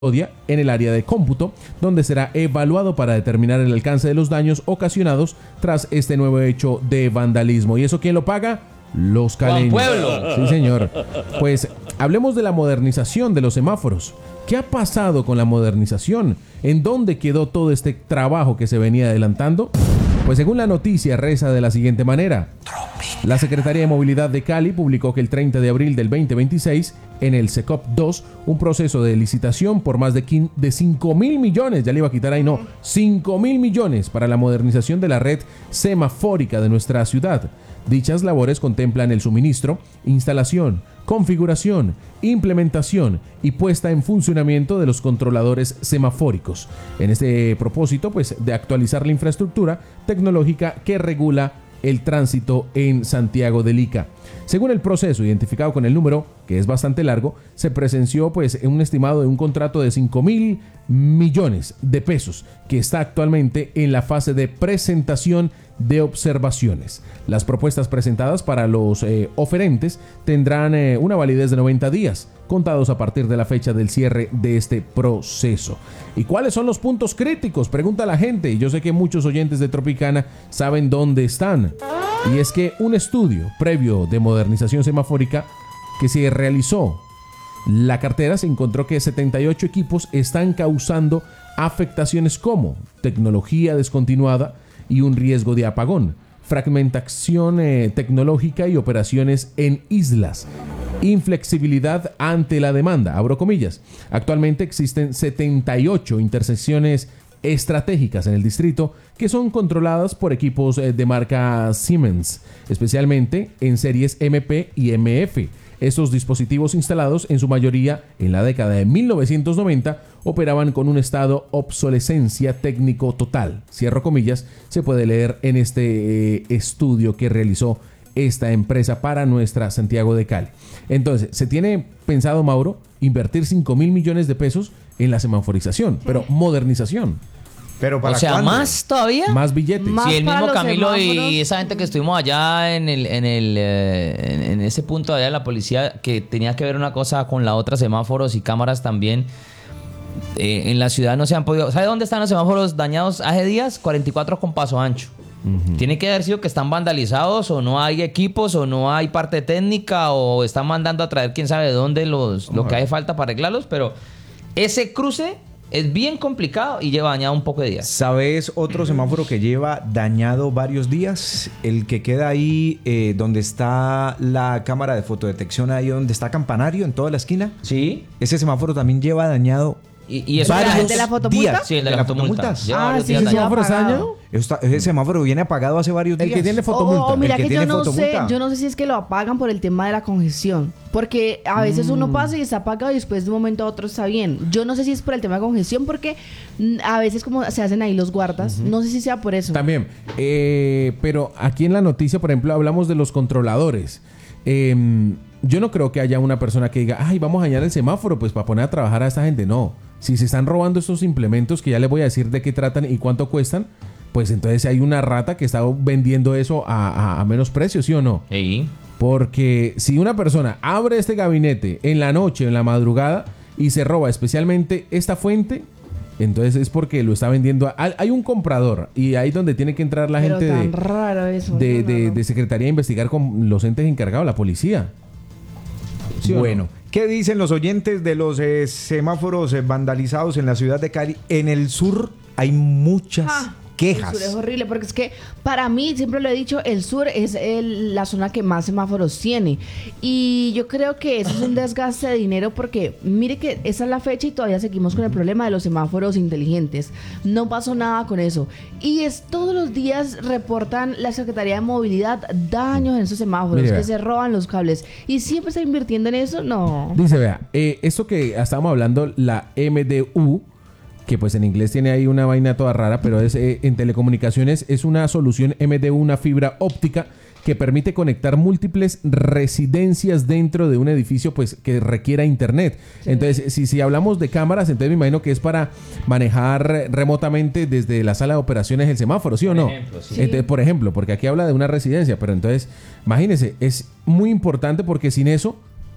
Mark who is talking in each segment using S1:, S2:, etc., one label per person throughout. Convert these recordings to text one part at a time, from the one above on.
S1: en el área de cómputo, donde será evaluado para determinar el alcance de los daños ocasionados tras este nuevo hecho de vandalismo. ¿Y eso quién lo paga? Los caleños.
S2: Pueblo.
S1: Sí, señor. Pues hablemos de la modernización de los semáforos. ¿Qué ha pasado con la modernización? ¿En dónde quedó todo este trabajo que se venía adelantando? Pues según la noticia reza de la siguiente manera. La Secretaría de Movilidad de Cali publicó que el 30 de abril del 2026, en el SECOP 2, un proceso de licitación por más de 5.000 millones, ya le iba a quitar ahí, no, 5.000 millones para la modernización de la red semafórica de nuestra ciudad. Dichas labores contemplan el suministro, instalación, configuración, implementación y puesta en funcionamiento de los controladores semafóricos. En este propósito, pues, de actualizar la infraestructura tecnológica que regula el tránsito en Santiago del Ica. Según el proceso identificado con el número, que es bastante largo, se presenció pues un estimado de un contrato de 5.000 millones de pesos que está actualmente en la fase de presentación de observaciones. Las propuestas presentadas para los oferentes tendrán una validez de 90 días, contados a partir de la fecha del cierre de este proceso. ¿Y cuáles son los puntos críticos? Pregunta la gente, y yo sé que muchos oyentes de Tropicana saben dónde están. Y es que un estudio previo de modernización semafórica que se realizó, la cartera se encontró que 78 equipos están causando afectaciones como tecnología descontinuada y un riesgo de apagón, fragmentación tecnológica y operaciones en islas, inflexibilidad ante la demanda, abro comillas. Actualmente existen 78 intersecciones estratégicas en el distrito que son controladas por equipos de marca Siemens, especialmente en series MP y MF. Estos dispositivos, instalados en su mayoría en la década de 1990, operaban con un estado obsolescencia técnico total. Cierro comillas, se puede leer en este estudio que realizó esta empresa para nuestra Santiago de Cali. Entonces, se tiene pensado, Mauro, invertir 5.000 millones de pesos en la semaforización, pero modernización.
S3: ¿Pero para
S2: o sea,
S3: cuándo?
S2: ¿más todavía?
S1: Más billetes.
S2: Sí, el mismo Camilo
S4: semáforos.
S2: y esa gente que estuvimos allá en ese punto allá de la policía, que tenía que ver una cosa con la otra, semáforos y cámaras también. En la ciudad no se han podido... ¿Sabe dónde están los semáforos dañados hace días? 44 con paso ancho. Tiene que haber sido que están vandalizados, o no hay equipos, o no hay parte técnica, o están mandando a traer quién sabe de dónde lo que hace falta para arreglarlos, pero ese cruce es bien complicado y lleva dañado un poco de días.
S3: ¿Sabes otro semáforo que lleva dañado varios días? El que queda ahí donde está la cámara de fotodetección, ahí donde está Campanario, en toda la esquina.
S2: Sí.
S3: Ese semáforo también lleva dañado
S2: Y eso
S3: varios
S4: ¿El de la fotomulta?
S3: días.
S2: Sí, el de la fotomulta. Lleva varios
S4: sí,
S2: días
S4: sí,
S2: dañado.
S1: ¿Semáforo está
S4: apagado.
S1: dañado?
S3: Ese semáforo viene apagado hace varios días.
S1: El que tiene fotomulta.
S4: Mira
S3: El que
S4: que yo
S3: tiene
S4: no sé,
S3: fotomulta.
S4: yo no sé si es que lo apagan por el tema de la congestión. Porque a veces uno pasa y está apagado y después de un momento a otro está bien. Yo no sé si es por el tema de congestión, porque a veces como se hacen ahí los guardas, no sé si sea por eso.
S1: También, pero aquí en la noticia, por ejemplo, hablamos de los controladores. Yo no creo que haya una persona que diga, ay, vamos a dañar el semáforo pues para poner a trabajar a esta gente. No, si se están robando estos implementos, que ya les voy a decir de qué tratan y cuánto cuestan, pues entonces hay una rata que está vendiendo eso a menos precio, ¿sí o no?
S2: Sí.
S1: Porque si una persona abre este gabinete en la noche, en la madrugada, y se roba especialmente esta fuente, entonces es porque lo está vendiendo. Hay un comprador, y ahí es donde tiene que entrar la
S4: Pero
S1: gente
S4: tan raro eso,
S1: de Secretaría de investigar con los entes encargados, la policía. ¿Sí o
S3: Bueno,
S1: no?
S3: ¿qué dicen los oyentes de los semáforos vandalizados en la ciudad de Cali? En el sur hay muchas quejas.
S4: El sur es horrible, porque es que para mí, siempre lo he dicho, el sur es la zona que más semáforos tiene. Y yo creo que eso es un desgaste de dinero, porque mire que esa es la fecha y todavía seguimos con el problema de los semáforos inteligentes. No pasó nada con eso. Y todos los días reportan la Secretaría de Movilidad daños en esos semáforos,
S1: Mire,
S4: que
S1: vea.
S4: se roban los cables. Y siempre está invirtiendo en eso, no.
S1: Dice, vea, esto que estábamos hablando, la MDU, que pues en inglés tiene ahí una vaina toda rara, pero es en telecomunicaciones, es una solución MDU, una fibra óptica que permite conectar múltiples residencias dentro de un edificio pues que requiera internet. Sí. Entonces, si hablamos de cámaras, entonces me imagino que es para manejar remotamente desde la sala de operaciones el semáforo, ¿sí o no?
S2: Ejemplo, sí.
S1: Entonces, por ejemplo, porque aquí habla de una residencia, pero entonces, imagínense, es muy importante porque sin eso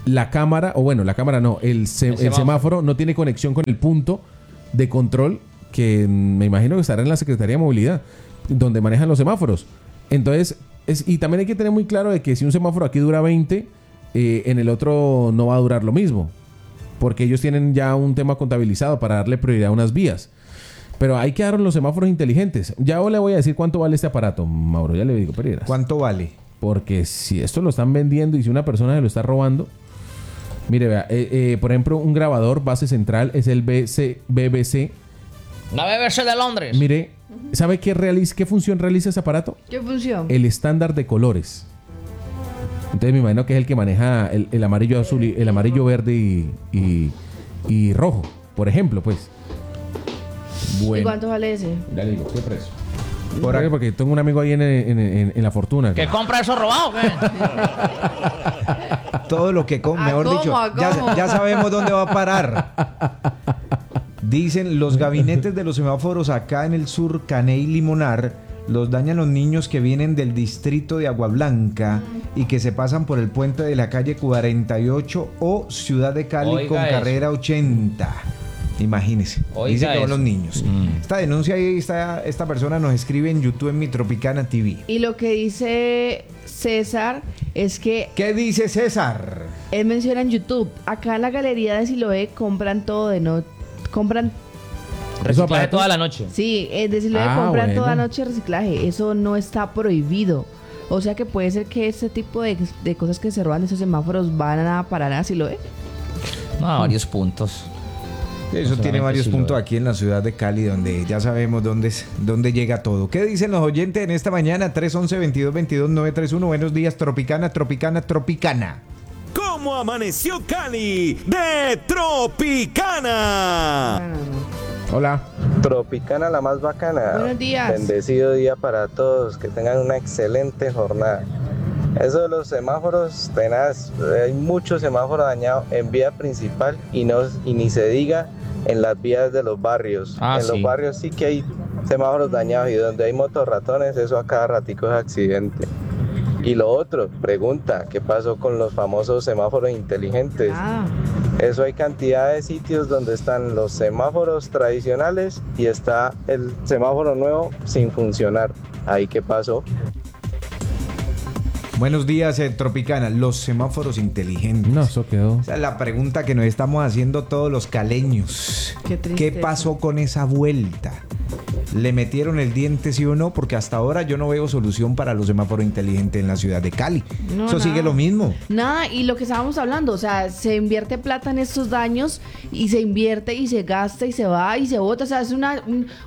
S1: la cámara, o bueno, la cámara no, el semáforo no tiene conexión con el punto de control que me imagino que estará en la Secretaría de Movilidad, donde manejan los semáforos. Entonces, y también hay que tener muy claro de que si un semáforo aquí dura 20, en el otro no va a durar lo mismo, porque ellos tienen ya un tema contabilizado para darle prioridad a unas vías. Pero hay que dar los semáforos inteligentes. Ya le voy a decir cuánto vale este aparato, Mauro, ya le digo, Pereira.
S3: ¿Cuánto vale? Porque
S1: si esto lo están vendiendo y si una persona se lo está robando... Mire, vea, por ejemplo, un grabador base central es el BBC.
S2: La BBC de Londres.
S1: Mire, ¿sabe qué función realiza ese aparato?
S4: ¿Qué función?
S1: El estándar de colores. Entonces me imagino que es el que maneja el amarillo azul, el amarillo verde y rojo, por ejemplo, pues.
S4: Bueno. ¿Y cuánto vale ese?
S1: Ya le digo, ¿qué precio? Porque tengo un amigo ahí en La Fortuna.
S2: ¿Que compra eso robado? ¿Qué?
S3: Todo lo que mejor dicho, ya sabemos dónde va a parar. Dicen los gabinetes de los semáforos acá en el sur, Caney y Limonar, los dañan los niños que vienen del distrito de Agua Blanca y que se pasan por el puente de la calle 48 o Ciudad de Cali con carrera 80. Imagínese. Dice que van los niños. Esta denuncia ahí, esta persona nos escribe en YouTube en Mi Tropicana TV.
S4: Y lo que dice César es que...
S3: ¿Qué dice César?
S4: Él menciona en YouTube, acá en la galería de Siloé compran todo de no... Compran...
S2: Reciclaje toda la noche.
S4: Sí, de Siloé compran toda la noche reciclaje. Eso no está prohibido. O sea que puede ser que ese tipo de cosas que se roban de esos semáforos van a parar a Siloé.
S2: No, a varios puntos.
S3: Eso tiene varios puntos aquí en la ciudad de Cali, donde ya sabemos dónde llega todo. ¿Qué dicen los oyentes en esta mañana? 311-2222-931. Buenos días, Tropicana.
S5: ¿Cómo amaneció Cali de Tropicana?
S1: Hola.
S6: Tropicana, la más bacana.
S4: Buenos días.
S6: Bendecido día para todos. Que tengan una excelente jornada. Eso de los semáforos, tenaz. Hay muchos semáforos dañados en vía principal y ni se diga en las vías de los barrios. Los barrios sí que hay semáforos dañados y donde hay motorratones, eso a cada ratico es accidente. Y lo otro, pregunta, ¿qué pasó con los famosos semáforos inteligentes? Eso hay cantidad de sitios donde están los semáforos tradicionales y está el semáforo nuevo sin funcionar. ¿Ahí qué pasó?
S3: Buenos días, Tropicana. Los semáforos inteligentes.
S1: No, eso quedó.
S3: Esa es la pregunta que nos estamos haciendo todos los caleños. ¿Qué pasó con esa vuelta? ¿Le metieron el diente, sí o no? Porque hasta ahora yo no veo solución para los semáforos inteligentes en la ciudad de Cali. Eso sigue lo mismo.
S4: Nada, y lo que estábamos hablando, o sea, se invierte plata en estos daños y se invierte y se gasta y se va y se bota. O sea, es haga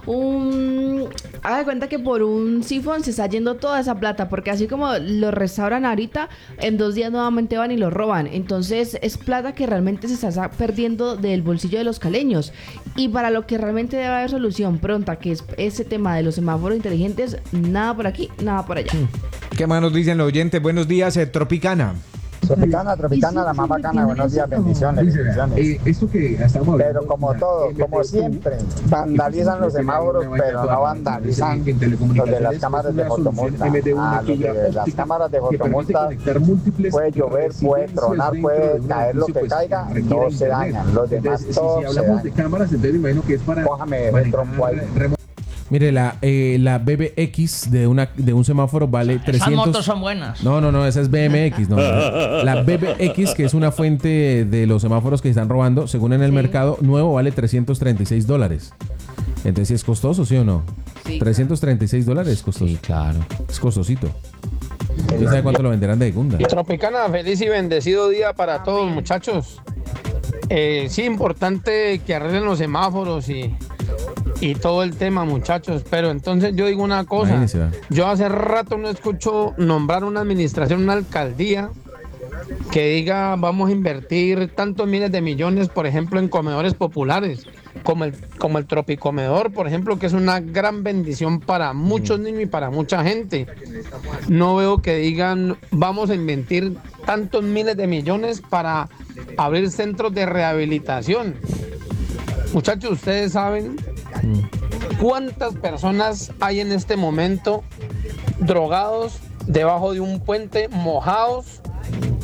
S4: de cuenta que por un sifón se está yendo toda esa plata, porque así como lo restauran ahorita, en 2 días nuevamente van y lo roban. Entonces es plata que realmente se está perdiendo del bolsillo de los caleños. Y para lo que realmente debe haber solución pronta, que es ese tema de los semáforos inteligentes, nada por aquí, nada por allá.
S3: ¿Qué más nos dicen los oyentes? Buenos días, Tropicana.
S7: Tropicana, la más bacana. Buenos días, bendiciones.
S3: Esto que estamos
S7: pero como todo, como siempre, vandalizan los semáforos, pero no vandalizan los de las cámaras de fotomulta. Los de las cámaras de fotomulta puede llover, puede tronar, puede caer lo que caiga, no se dañan. Los demás todos se dañan. Cójame el trompo ahí.
S1: Mire, la BBX de un semáforo vale 300...
S2: Esas motos son buenas.
S1: No, esa es BMX. No. La BBX, que es una fuente de los semáforos que están robando, según en el mercado nuevo, vale $336. Entonces, ¿es costoso, sí o no?
S4: Sí.
S1: $336 es costoso.
S2: Sí, claro.
S1: Es costosito. ¿Quién sabe cuánto lo venderán de segunda?
S8: Tropicana, feliz y bendecido día para todos, muchachos. Sí, importante que arreglen los semáforos y todo el tema, muchachos, pero entonces yo digo una cosa, yo hace rato no escucho nombrar una administración, una alcaldía que diga vamos a invertir tantos miles de millones, por ejemplo, en comedores populares, como el Tropicomedor, por ejemplo, que es una gran bendición para muchos niños y para mucha gente. No veo que digan vamos a invertir tantos miles de millones para abrir centros de rehabilitación. Muchachos, ustedes saben cuántas personas hay en este momento drogados debajo de un puente, mojados,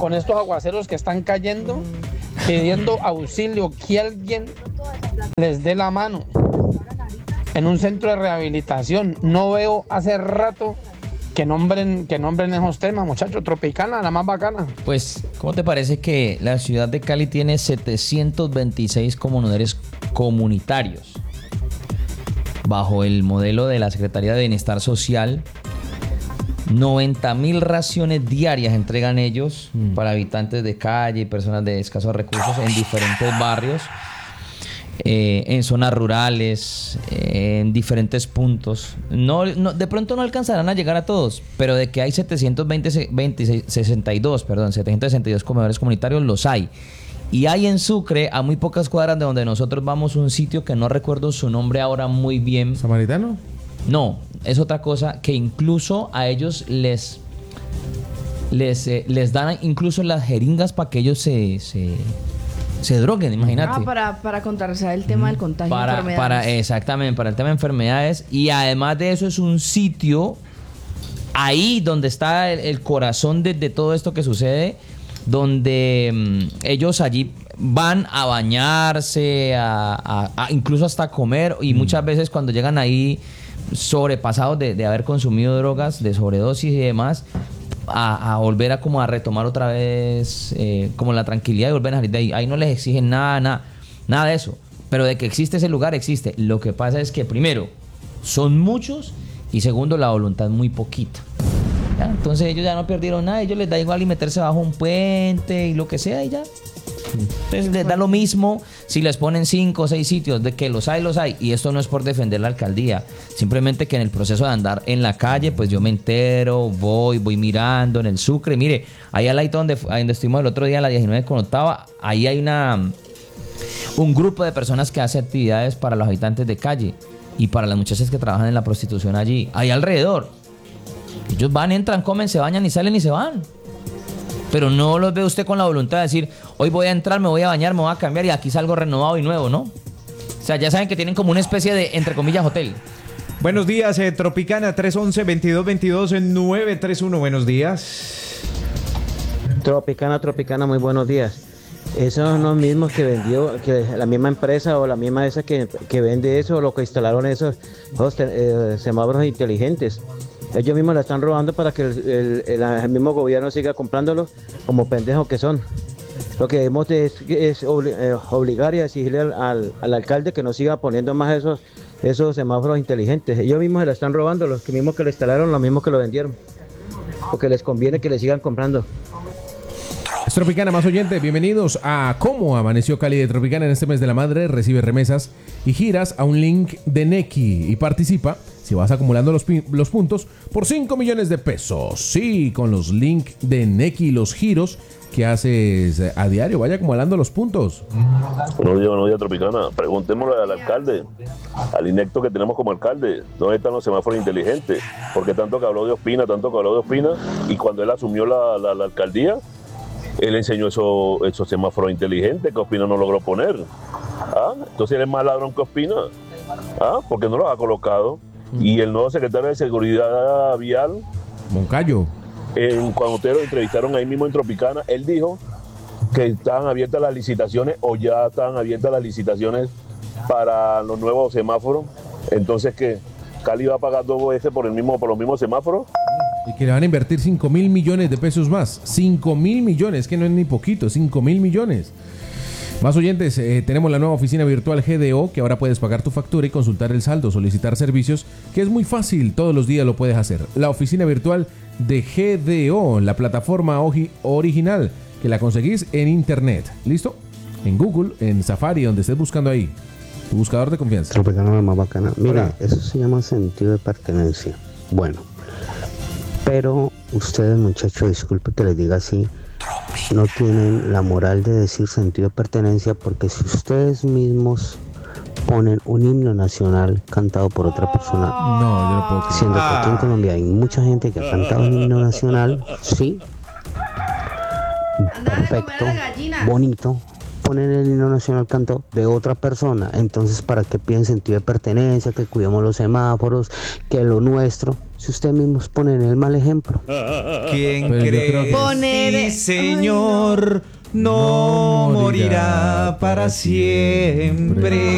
S8: con estos aguaceros que están cayendo, pidiendo auxilio, que alguien les dé la mano en un centro de rehabilitación. No veo hace rato que nombren esos temas, muchachos. Tropicana, la más bacana.
S2: Pues, ¿cómo te parece que la ciudad de Cali tiene 726 comunidades comunitarios? Bajo el modelo de la Secretaría de Bienestar Social, 90.000 raciones diarias entregan ellos para habitantes de calle y personas de escasos recursos en diferentes barrios, en zonas rurales, en diferentes puntos. De pronto no alcanzarán a llegar a todos, pero de que hay 762 comedores comunitarios, los hay. Y hay en Sucre, a muy pocas cuadras de donde nosotros vamos, un sitio que no recuerdo su nombre ahora muy bien.
S1: ¿Samaritano?
S2: No, es otra cosa que incluso a ellos les dan incluso las jeringas para que ellos se droguen, imagínate.
S4: Para contrarrestar el tema del contagio de enfermedades.
S2: Exactamente, para el tema de enfermedades. Y además de eso es un sitio ahí donde está el corazón de todo esto que sucede, donde ellos allí van a bañarse, incluso hasta comer, y muchas veces cuando llegan ahí sobrepasados de haber consumido drogas, de sobredosis y demás, a volver a retomar otra vez como la tranquilidad y volver a salir de ahí. Ahí no les exigen nada de eso, pero de que existe ese lugar, existe. Lo que pasa es que primero, son muchos, y segundo, la voluntad muy poquita. ¿Ya? Entonces ellos ya no perdieron nada, ellos les da igual y meterse bajo un puente y lo que sea y ya. Entonces les da lo mismo si les ponen 5 o 6 sitios, de que los hay. Y esto no es por defender la alcaldía, simplemente que en el proceso de andar en la calle, pues yo me entero, voy mirando en el Sucre. Mire, ahí al lado donde estuvimos el otro día, la 19 con octava, ahí hay un grupo de personas que hace actividades para los habitantes de calle y para las muchachas que trabajan en la prostitución allí, ahí alrededor. Ellos van, entran, comen, se bañan y salen y se van. Pero no los ve usted con la voluntad de decir, hoy voy a entrar, me voy a bañar, me voy a cambiar y aquí salgo renovado y nuevo, ¿no? O sea, ya saben que tienen como una especie de, entre comillas, hotel.
S3: Buenos días, Tropicana, 311-2222-931. Buenos días.
S9: Tropicana, muy buenos días. Esos son los mismos que vendió, que la misma empresa o la misma esa que vende eso, lo que instalaron esos semáforos inteligentes. Ellos mismos la están robando para que el mismo gobierno siga comprándolos como pendejos que son. Lo que debemos es obligar y exigirle al alcalde que no siga poniendo más esos semáforos inteligentes. Ellos mismos se la están robando, los mismos que le instalaron, los mismos que lo vendieron. Porque les conviene que le sigan comprando.
S1: Es Tropicana, más oyentes, bienvenidos a Cómo Amaneció Cali de Tropicana en este mes de la madre. Recibe remesas y giras a un link de Nequi y participa si vas acumulando los puntos por 5 millones de pesos. Sí, con los links de Nequi y los giros que haces a diario, vaya acumulando los puntos.
S10: Buenos días, Tropicana. Preguntémosle al alcalde, al inecto que tenemos como alcalde, ¿dónde están los semáforos inteligentes? Porque tanto que habló de Ospina, y cuando él asumió la alcaldía, él enseñó esos semáforos inteligentes que Ospina no logró poner. Entonces él es más ladrón que Ospina. Porque no los ha colocado. Y el nuevo secretario de Seguridad Vial,
S1: Moncayo,
S10: cuando ustedes lo entrevistaron ahí mismo en Tropicana, él dijo que estaban abiertas las licitaciones o ya estaban abiertas las licitaciones para los nuevos semáforos. Entonces, ¿qué? ¿Cali va a pagar 2 veces por los mismos semáforos?
S1: Y que le van a invertir 5.000 millones de pesos más. 5.000 millones, que no es ni poquito, 5.000 millones. Más oyentes, tenemos la nueva oficina virtual GDO, que ahora puedes pagar tu factura y consultar el saldo, solicitar servicios, que es muy fácil, todos los días lo puedes hacer. La oficina virtual de GDO, la plataforma original, que la conseguís en internet. ¿Listo? En Google, en Safari, donde estés buscando ahí. Tu buscador de confianza.
S9: Tropicana, más bacana. Mira, eso se llama sentido de pertenencia. Bueno, pero ustedes, muchachos, disculpe que les diga así, no tienen la moral de decir sentido de pertenencia, porque si ustedes mismos ponen un himno nacional cantado por otra persona,
S1: no, yo no puedo.
S9: Siendo que aquí en Colombia hay mucha gente que ha cantado un himno nacional, sí, perfecto, bonito, ponen el himno nacional canto de otra persona, entonces ¿para qué piden sentido de pertenencia, que cuidemos los semáforos, que lo nuestro? Si ustedes mismos ponen el mal ejemplo.
S3: ¿Quién cree? Sí, Señor, no morirá para siempre.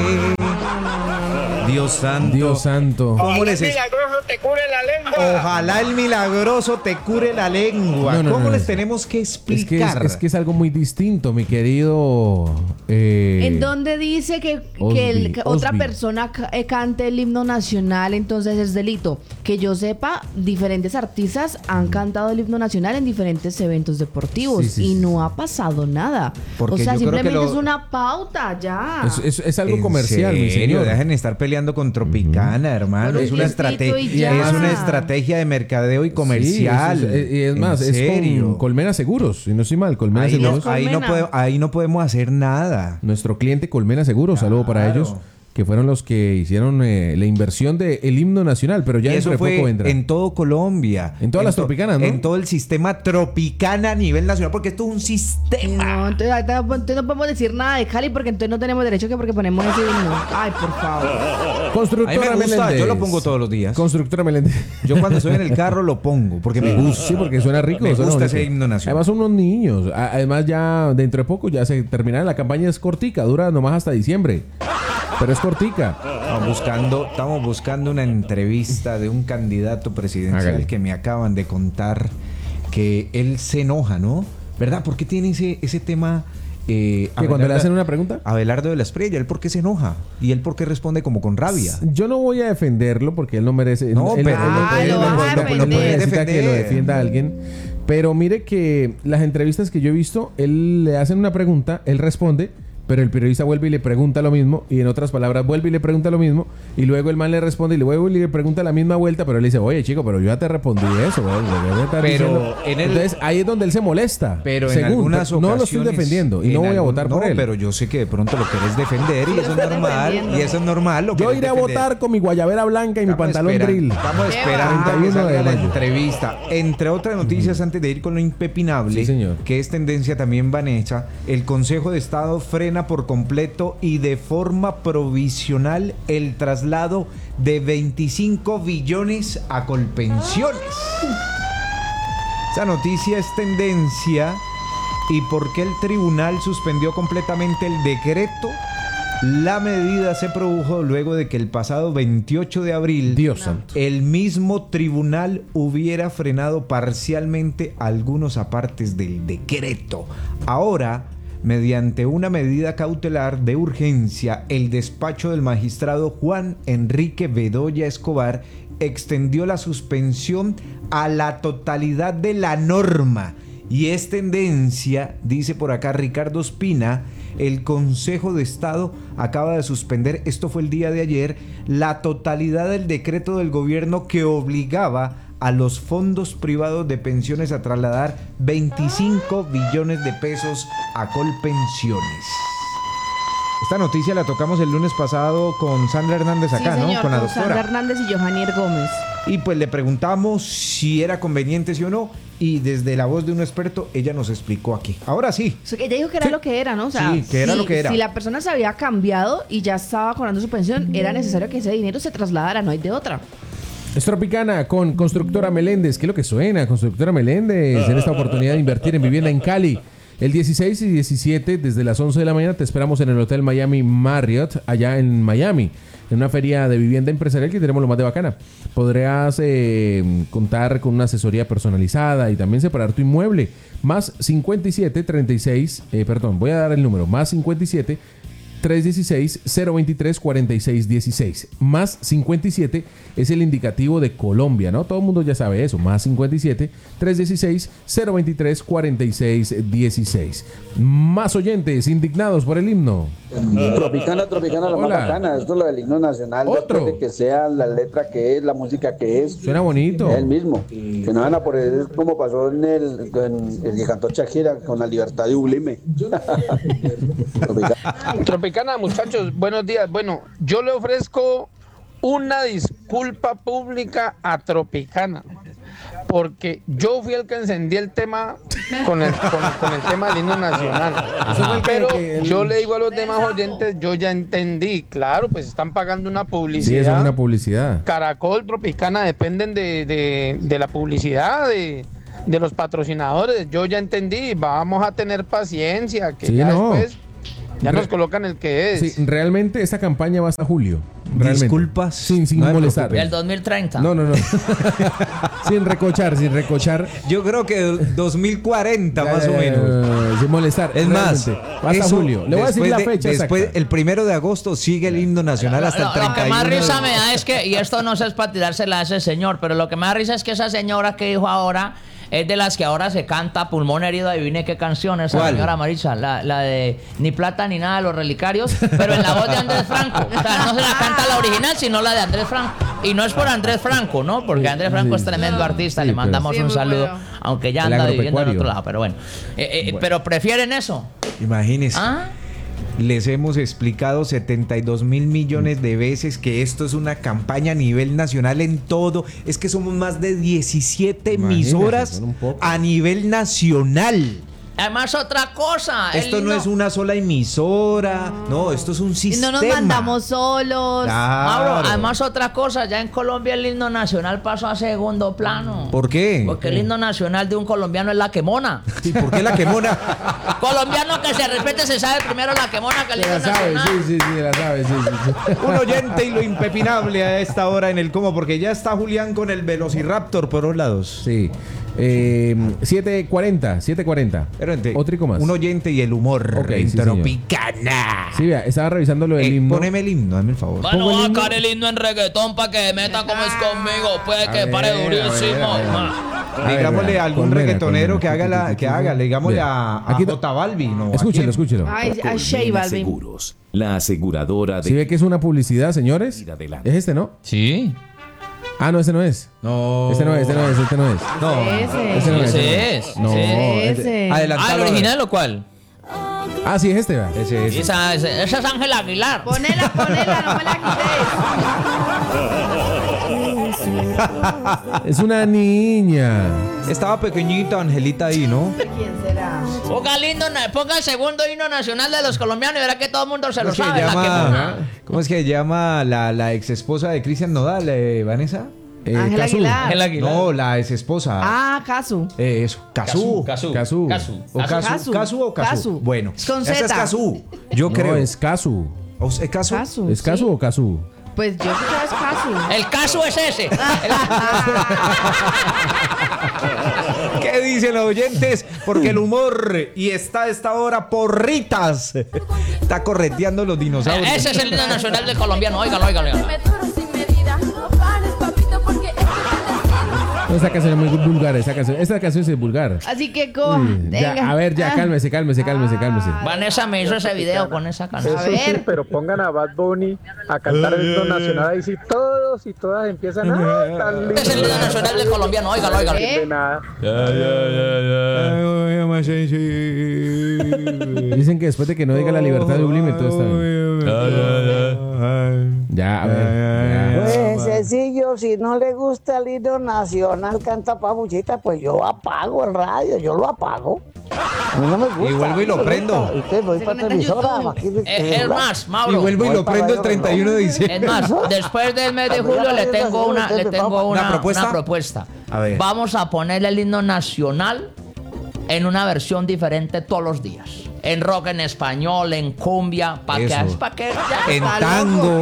S3: Dios santo.
S1: Dios santo.
S3: ¿Cómo les milagroso te cure la lengua? Ojalá el milagroso te cure la lengua. ¿Cómo les tenemos que explicar?
S1: Es que es algo muy distinto, mi querido.
S4: ¿En dónde dice que otra persona cante el himno nacional, entonces es delito? Que yo sepa, diferentes artistas han cantado el himno nacional en diferentes eventos deportivos y no ha pasado nada.
S3: Porque
S4: o sea, simplemente es una pauta ya.
S1: Es algo comercial, mi señor.
S3: Dejen de estar peleando con Tropicana, hermano. Es una estrategia de mercadeo y comercial.
S1: Y es más, es con Colmena Seguros, si no estoy mal, Colmena Seguros.
S3: Ahí no podemos hacer nada.
S1: Nuestro cliente Colmena Seguros, saludo para ellos, que fueron los que hicieron la inversión del himno nacional, pero ya
S3: eso fue poco vendrá. En todo Colombia.
S1: En todas las Tropicanas, ¿no?
S3: En todo el sistema Tropicana a nivel nacional, porque esto es un sistema.
S4: No, entonces no podemos decir nada de Cali, porque entonces no tenemos derecho que porque ponemos ese himno. Ay, por favor.
S1: Constructora
S3: a mí me gusta,
S1: Meléndez.
S3: yo lo pongo todos los días.
S1: Constructora Meléndez.
S3: Yo cuando estoy en el carro lo pongo, porque me gusta.
S1: Sí, porque suena rico.
S3: Me gusta ese himno nacional.
S1: Además son unos niños. Además ya dentro de poco ya se terminará. La campaña es cortica, dura nomás hasta diciembre. Pero es cortica.
S3: Estamos buscando una entrevista de un candidato presidencial que me acaban de contar que él se enoja, ¿no? ¿Verdad? ¿Por qué tiene ese tema?
S1: ¿Que cuando le hacen una pregunta?
S3: Abelardo de la Espriella, ¿él por qué se enoja? ¿Y él por qué responde como con rabia?
S1: Yo no voy a defenderlo porque él no merece.
S3: No,
S1: él
S3: lo puede
S1: necesita que lo defienda alguien. Pero mire que las entrevistas que yo he visto, él le hacen una pregunta, él responde. Pero el periodista vuelve y le pregunta lo mismo, y en otras palabras vuelve y le pregunta lo mismo, y luego el man le responde y luego le pregunta la misma vuelta, pero él dice, oye chico, pero yo ya te respondí eso, entonces ahí es donde él se molesta.
S3: Pero en algunas ocasiones
S1: no lo estoy defendiendo y no voy a votar por él.
S3: Pero yo sé que de pronto lo querés defender y eso es normal.
S1: Yo iré a votar con mi guayabera blanca y mi pantalón drill.
S3: Estamos esperando la entrevista. Entre otras noticias, antes de ir con lo impepinable, que es tendencia también, Vanessa, el Consejo de Estado frena por completo y de forma provisional el traslado de 25 billones a Colpensiones. Esa noticia es tendencia. ¿Y por qué el tribunal suspendió completamente el decreto? La medida se produjo luego de que el pasado 28 de abril el mismo tribunal hubiera frenado parcialmente algunos apartes del decreto. Ahora, mediante una medida cautelar de urgencia, el despacho del magistrado Juan Enrique Bedoya Escobar extendió la suspensión a la totalidad de la norma. Y es tendencia, dice por acá Ricardo Espina, el Consejo de Estado acaba de suspender, esto fue el día de ayer, la totalidad del decreto del gobierno que obligaba a los fondos privados de pensiones a trasladar 25 billones de pesos a Colpensiones. Esta noticia la tocamos el lunes pasado con Sandra Hernández acá,
S4: señor,
S3: ¿no? Con la doctora
S4: Sandra Hernández y Johanier Gómez.
S3: Y pues le preguntamos si era conveniente, sí o no, y desde la voz de un experto, ella nos explicó aquí. Ahora sí.
S4: O sea, ella dijo que era lo que era, ¿no? O sea,
S3: que era lo que era.
S4: Si la persona se había cambiado y ya estaba cobrando su pensión, era necesario que ese dinero se trasladara, no hay de otra.
S1: Es Tropicana con Constructora Meléndez. ¿Qué es lo que suena? Constructora Meléndez en esta oportunidad de invertir en vivienda en Cali. El 16 y 17, desde las 11 de la mañana, te esperamos en el Hotel Miami Marriott, allá en Miami, en una feria de vivienda empresarial que tenemos lo más de bacana. Podrás contar con una asesoría personalizada y también separar tu inmueble. Más 57 36, voy a dar el número, más 57 316-023-4616. Más 57 es el indicativo de Colombia, ¿no? Todo el mundo ya sabe eso. Más 57 316-023-4616. Más oyentes indignados por el himno.
S11: Tropicana, la más bacana. Esto es lo del himno nacional.
S1: Otro.
S11: De que sea la letra que es, la música que es.
S1: Suena bonito.
S11: Es el mismo. Que no van a poner como pasó en el que cantó Shakira con La Libertad de Ublime.
S8: Tropicana, muchachos, buenos días. Bueno, yo le ofrezco una disculpa pública a Tropicana, porque yo fui el que encendí el tema con el tema del himno nacional. Pero yo le digo a los demás oyentes, yo ya entendí, claro, pues están pagando una publicidad.
S1: Sí, eso es una publicidad.
S8: Caracol, Tropicana dependen de la publicidad, de los patrocinadores. Yo ya entendí, vamos a tener paciencia, que
S1: sí,
S8: ya después ya nos colocan el que es.
S1: Sí, realmente esta campaña va hasta julio. Realmente.
S3: Disculpas.
S1: Sin molestar.
S2: El 2030.
S1: No. sin recochar.
S3: Yo creo que 2040 más o menos.
S1: Sin molestar.
S3: Es más,
S1: va hasta julio. Le voy a decir la fecha
S3: después,
S1: exacta.
S3: el 1 de agosto sigue el himno nacional hasta el 31.
S2: Lo que más risa me da es que, y esto no es para tirársela a ese señor, pero lo que más risa es que esa señora que dijo ahora es de las que ahora se canta Pulmón Herido. Adivine qué canción es esa señora Marisa, la de Ni Plata ni Nada de los Relicarios, pero en la voz de Andrés Franco. O sea, no se la canta la original, sino la de Andrés Franco. Y no es por Andrés Franco, ¿no? Porque Andrés Franco es tremendo artista, le mandamos un saludo, aunque ya anda viviendo en otro lado, pero bueno. Pero prefieren eso.
S3: Imagínese. Les hemos explicado 72 mil millones de veces que esto es una campaña a nivel nacional en todo. Es que somos más de 17 emisoras a nivel nacional.
S2: Además, otra cosa.
S3: Esto no es una sola emisora. No, esto es un sistema.
S4: Y no nos mandamos solos.
S3: Claro.
S2: Mauro, además, otra cosa. Ya en Colombia el himno nacional pasó a segundo plano.
S3: ¿Por qué?
S2: Porque el himno nacional de un colombiano es la quemona.
S3: ¿Y por qué la quemona?
S2: Colombiano que se respete se sabe primero la quemona que el himno nacional.
S1: Sí, la sabe. Sí.
S3: Un oyente y lo impepinable a esta hora en el cómo, porque ya está Julián con el Velociraptor por los lados.
S1: Sí. 7:40. Otrico más.
S3: Un oyente y el humor.
S1: Okay, sí,
S3: Tropicana.
S1: Sí, vea, estaba revisando lo del himno.
S3: Poneme el himno, dame el favor.
S2: Bueno, voy a sacar el himno en reggaetón para que meta como es conmigo. Puede que pare durísimo.
S3: Digámosle a algún reggaetonero que haga. Digámosle a J Balbi. No,
S1: escúchelo.
S4: Ay, a J Balvin.
S5: Seguros, la aseguradora de...
S1: ¿Sí ve que es una publicidad, señores? ¿Es este, no?
S2: Sí.
S1: Ah, no, ese no es.
S3: No.
S1: Este no es.
S3: No.
S1: Ese no es. No.
S4: Ese.
S2: ¿El original o cuál?
S1: Ah, sí, es este, ¿verdad?
S3: Ese.
S2: Esa es Ángela Aguilar.
S4: Ponela, no me la quites.
S1: Es una niña.
S3: Estaba pequeñita Angelita ahí, ¿no?
S4: ¿Quién será?
S2: Ponga el segundo himno nacional de los colombianos y verá que todo el mundo se lo sabe.
S3: ¿Cómo es que se llama la ex esposa de Cristian Nodal, Vanessa?
S4: Ángela Aguilar.
S3: No, la ex esposa.
S4: Casu.
S3: Eso, Cazú.
S4: Casu.
S3: Bueno,
S4: con
S3: esa
S4: Z.
S3: es Cazú. Yo creo.
S1: No, es Casu.
S3: ¿Es Cazú?
S1: ¿Es Casu o Casu?
S4: Pues yo creo que es Casu.
S2: El caso es ese.
S3: ¿Qué dicen los oyentes? Porque el humor y está a esta hora porritas. Está correteando los dinosaurios.
S2: Ese es el himno nacional del colombiano. Óigalo.
S1: Esa canción es muy vulgar, esta canción es vulgar.
S4: Así que
S1: a ver, cálmese.
S2: Vanessa me hizo ese video con esa canción.
S7: A ver. Pero pongan a Bad Bunny a cantar el himno nacional. Ahí sí todos y todas empiezan tan lindo.
S2: Es el himno nacional del colombiano. Óigalo.
S1: Dicen que después de que no diga la libertad de Ublime, todo está ya, a ver.
S12: Pues sencillo, si no le gusta el himno nacional, canta pabuchita, pues yo apago el radio, yo lo apago. A mí no me gusta.
S3: Y vuelvo y lo prendo.
S12: Voy para televisora.
S2: Es más, Mauro.
S3: Y vuelvo y lo prendo el 31 de diciembre.
S2: Es más, después del mes de julio le tengo una propuesta.
S3: A ver.
S2: Vamos a poner el himno nacional en una versión diferente todos los días. En rock en español, en cumbia, en
S3: tango,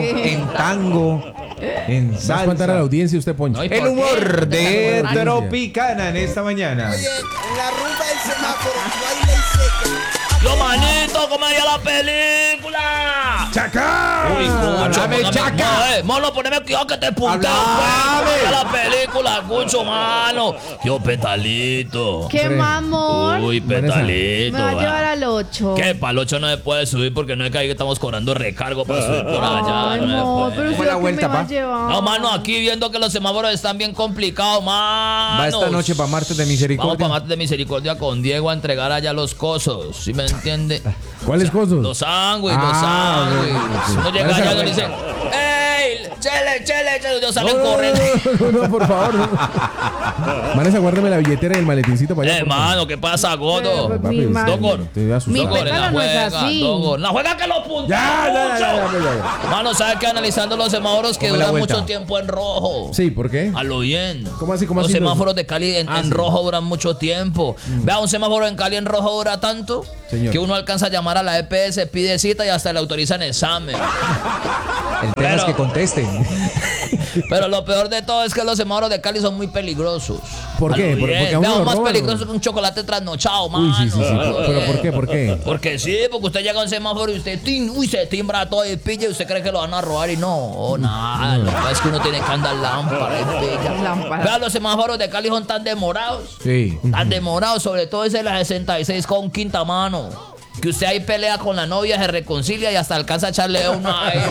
S3: en salsa.
S1: ¿Va a contar a la audiencia usted, Poncho?
S3: El humor de Tropicana en esta mañana.
S13: Oye, en la rumba del semáforo no hay ley seca.
S2: Yo, manito, comedia la película.
S3: ¡Chaca!
S2: Uy,
S3: ¡Háblame, Chaca!
S2: Mono, poneme cuidado que te punteo. La película, escucho, mano. Yo, Petalito.
S4: ¡Qué mamón!
S2: Uy, Petalito.
S4: Me va a llevar al 8.
S2: ¿Qué? Para el 8 no se puede subir porque no es que ahí estamos cobrando recargo para subir por allá.
S4: Ay, no, pero
S3: ¿Cómo la vuelta, pa?
S2: No, mano, aquí viendo que los semáforos están bien complicados, mano.
S3: Va esta noche para Martes de Misericordia.
S2: Vamos para Martes de Misericordia con Diego a entregar allá los cosos, ¿sí me entiende?
S1: ¿Cuáles cosos?
S2: Los sándwiches, Uno llega allá y le dice, ¡ey! chele, ellos salen corriendo.
S1: No, por favor. No. Vanessa, guárdame la billetera y el maletincito para allá.
S2: Hermano, ¿qué pasa, Godo?
S1: Doctor,
S4: mi pétalo no es así.
S2: La juega que lo punta. Ya. Hermano, ¿sabes que analizando los semáforos que duran mucho tiempo en rojo?
S1: Sí, ¿por qué?
S2: A lo bien.
S1: ¿Cómo así?
S2: Los semáforos de Cali en rojo duran mucho tiempo. Vea, un semáforo en Cali en rojo dura tanto que uno alcanza a llamar a la EPS, pide cita y hasta le autorizan examen.
S3: El tema es que contesten.
S2: Pero lo peor de todo es que los semáforos de Cali son muy peligrosos.
S1: ¿Por qué? Porque
S2: veamos más peligroso que un chocolate trasnochado, mano.
S1: Sí. ¿Pero por qué?
S2: Porque sí, porque usted llega a un semáforo y usted se timbra todo y pilla y usted cree que lo van a robar y no, nada. Lo que pasa es que uno tiene que andar lámpara y pilla. Vean, los semáforos de Cali son tan demorados.
S1: Sí.
S2: Tan demorados, sobre todo ese de la 66 con quinta mano. Que usted ahí pelea con la novia, se reconcilia y hasta alcanza a echarle una ahí,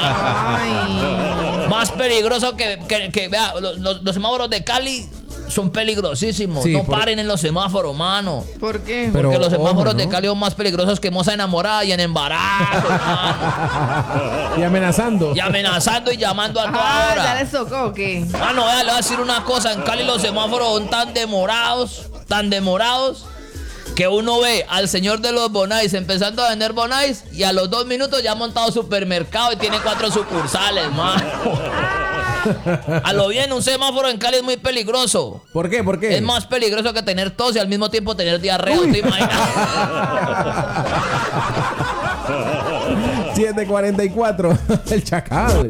S2: más peligroso que vea, los semáforos de Cali son peligrosísimos. Sí, paren en los semáforos, mano.
S4: ¿Por qué?
S2: Porque los semáforos de Cali son más peligrosos que moza enamorada y en embarazo, mano.
S1: Y amenazando.
S2: Y llamando a toda hora.
S4: ¿Ya les tocó o qué?
S2: Mano, vea, le voy a decir una cosa. En Cali los semáforos son tan demorados, que uno ve al señor de los bonais empezando a vender bonais y a los 2 minutos ya ha montado supermercado y tiene 4 sucursales, mano. A lo bien, un semáforo en Cali es muy peligroso.
S1: ¿Por qué?
S2: Es más peligroso que tener tos y al mismo tiempo tener diarrea, ¿te imaginas?
S1: 7:44, el chacal.